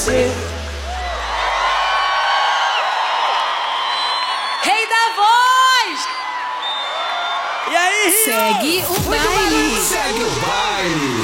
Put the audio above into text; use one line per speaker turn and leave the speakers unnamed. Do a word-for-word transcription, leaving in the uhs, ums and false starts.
Rei da voz!
E aí, Rio?
Segue o baile!
Segue o baile!